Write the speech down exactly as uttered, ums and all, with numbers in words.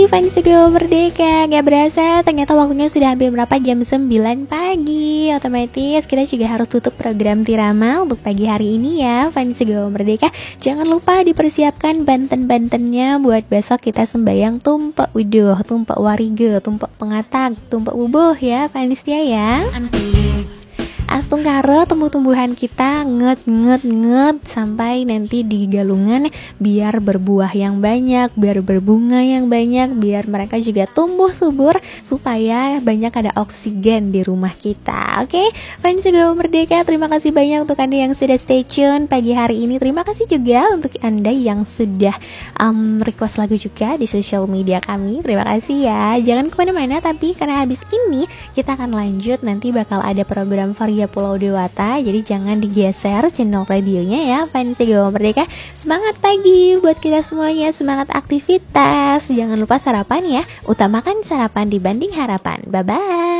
Fans Go Merdeka, gak berasa ternyata waktunya sudah hampir berapa jam sembilan pagi. Otomatis kita juga harus tutup program Tirama untuk pagi hari ini ya Fans Go Merdeka. Jangan lupa dipersiapkan banten-bantennya buat besok kita sembahyang tumpek uduh, tumpek warige, tumpek pengatak, tumpek bubuh ya fansnya ya. Astung karo tumbuh-tumbuhan kita nget nget nget sampai nanti di galungan biar berbuah yang banyak, biar berbunga yang banyak, biar mereka juga tumbuh subur supaya banyak ada oksigen di rumah kita. Oke, Fans Go Merdeka, terima kasih banyak untuk Anda yang sudah stay tune pagi hari ini. Terima kasih juga untuk Anda yang sudah um, request lagu juga di sosial media kami. Terima kasih ya. Jangan kemana-mana, tapi karena habis ini kita akan lanjut, nanti bakal ada program variasi Pulau Dewata, jadi jangan digeser channel radionya ya Fans Go Merdeka. Semangat pagi buat kita semuanya, semangat aktivitas. Jangan lupa sarapan ya, utamakan sarapan dibanding harapan. Bye bye.